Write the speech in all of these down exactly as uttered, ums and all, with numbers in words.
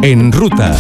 En Ruta.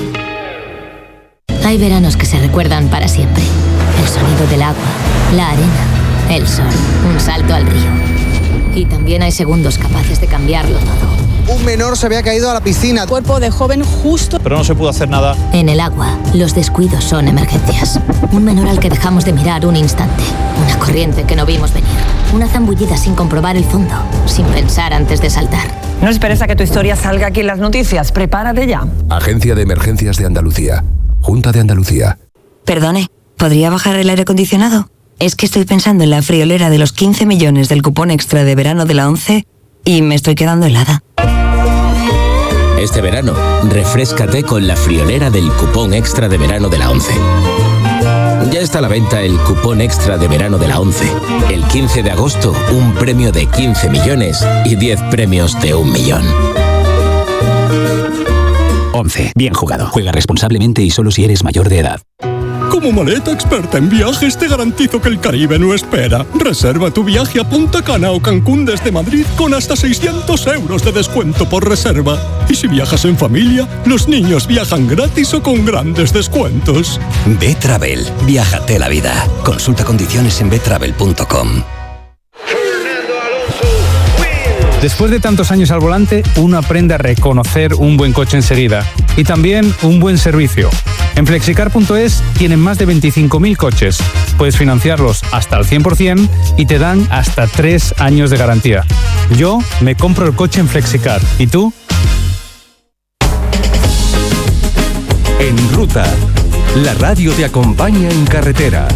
Hay veranos que se recuerdan para siempre. El sonido del agua, la arena, el sol, un salto al río. Y también hay segundos capaces de cambiarlo todo. Un menor se había caído a la piscina. Cuerpo de joven justo. Pero no se pudo hacer nada. En el agua, los descuidos son emergencias. Un menor al que dejamos de mirar un instante. Una corriente que no vimos venir. Una zambullida sin comprobar el fondo. Sin pensar antes de saltar. No esperes a que tu historia salga aquí en las noticias. Prepárate ya. Agencia de Emergencias de Andalucía. Junta de Andalucía. Perdone, ¿podría bajar el aire acondicionado? Es que estoy pensando en la friolera de los quince millones del cupón extra de verano de la ONCE y me estoy quedando helada. Este verano, refréscate con la friolera del cupón extra de verano de la ONCE. Ya está a la venta el cupón extra de verano de la ONCE. El quince de agosto, un premio de quince millones y diez premios de un millón. ONCE. Bien jugado. Juega responsablemente y solo si eres mayor de edad. Como maleta experta en viajes te garantizo que el Caribe no espera. Reserva tu viaje a Punta Cana o Cancún desde Madrid con hasta seiscientos euros de descuento por reserva. Y si viajas en familia, los niños viajan gratis o con grandes descuentos. B-Travel. Viájate la vida. Consulta condiciones en b travel punto com. Después de tantos años al volante, uno aprende a reconocer un buen coche enseguida y también un buen servicio. En flexicar punto es tienen más de veinticinco mil coches. Puedes financiarlos hasta el cien por ciento y te dan hasta tres años de garantía. Yo me compro el coche en Flexicar. ¿Y tú? En Ruta. La radio te acompaña en carretera.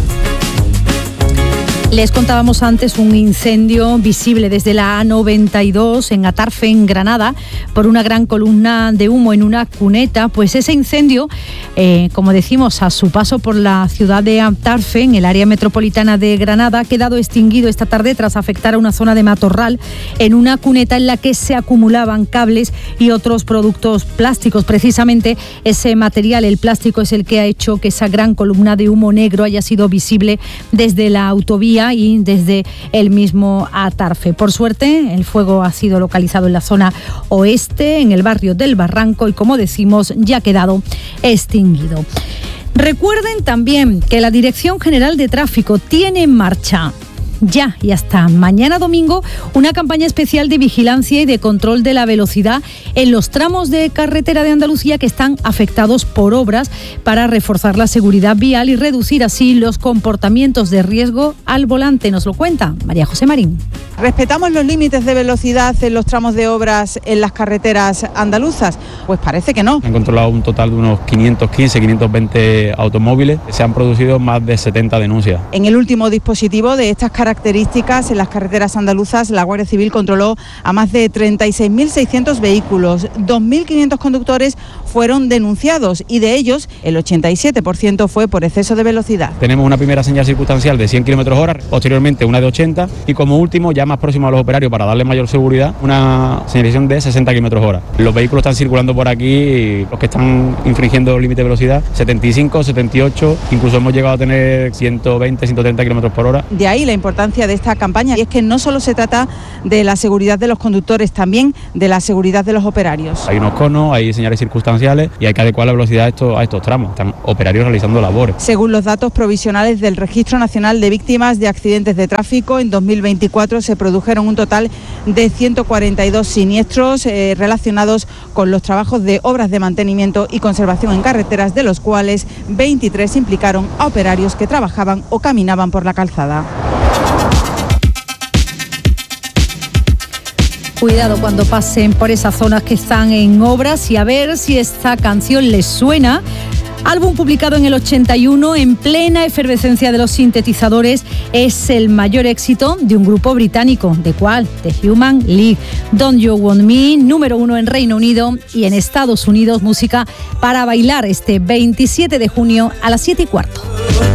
Les contábamos antes un incendio visible desde la A noventa y dos en Atarfe, en Granada, por una gran columna de humo en una cuneta. Pues ese incendio, eh, como decimos, a su paso por la ciudad de Atarfe, en el área metropolitana de Granada, ha quedado extinguido esta tarde tras afectar a una zona de matorral en una cuneta en la que se acumulaban cables y otros productos plásticos. Precisamente ese material, el plástico, es el que ha hecho que esa gran columna de humo negro haya sido visible desde la autovía y desde el mismo Atarfe. Por suerte, el fuego ha sido localizado en la zona oeste, en el barrio del Barranco, y como decimos, ya ha quedado extinguido. Recuerden también que la Dirección General de Tráfico tiene en marcha ya y hasta mañana domingo una campaña especial de vigilancia y de control de la velocidad en los tramos de carretera de Andalucía que están afectados por obras, para reforzar la seguridad vial y reducir así los comportamientos de riesgo al volante. Nos lo cuenta María José Marín. ¿Respetamos los límites de velocidad en los tramos de obras en las carreteras andaluzas? Pues parece que no. Han controlado un total de unos quinientos quince, quinientos veinte automóviles. Se han producido más de setenta denuncias. En el último dispositivo de estas características en las carreteras andaluzas, la Guardia Civil controló a más de treinta y seis mil seiscientos vehículos. dos mil quinientos conductores fueron denunciados y de ellos el ochenta y siete por ciento fue por exceso de velocidad. Tenemos una primera señal circunstancial de cien kilómetros hora, posteriormente una de ochenta y como último, ya más próximo a los operarios para darle mayor seguridad, una señalización de sesenta kilómetros hora. Los vehículos están circulando por aquí y los que están infringiendo el límite de velocidad, setenta y cinco, setenta y ocho, incluso hemos llegado a tener ciento veinte, ciento treinta kilómetros por hora. De ahí la importancia de esta campaña, y es que no solo se trata de la seguridad de los conductores, también de la seguridad de los operarios. Hay unos conos, hay señales circunstanciales y hay que adecuar la velocidad a estos, a estos tramos. Están operarios realizando labores. Según los datos provisionales del Registro Nacional de Víctimas de Accidentes de Tráfico, en dos mil veinticuatro se produjeron un total de ciento cuarenta y dos siniestros eh, relacionados con los trabajos de obras de mantenimiento y conservación en carreteras, de los cuales veintitrés implicaron a operarios que trabajaban o caminaban por la calzada. Cuidado cuando pasen por esas zonas que están en obras y a ver si esta canción les suena. Álbum publicado en el ochenta y uno, en plena efervescencia de los sintetizadores, es el mayor éxito de un grupo británico. ¿De cuál? The Human League. Don't You Want Me, número uno en Reino Unido y en Estados Unidos. Música para bailar este veintisiete de junio a las siete y cuarto.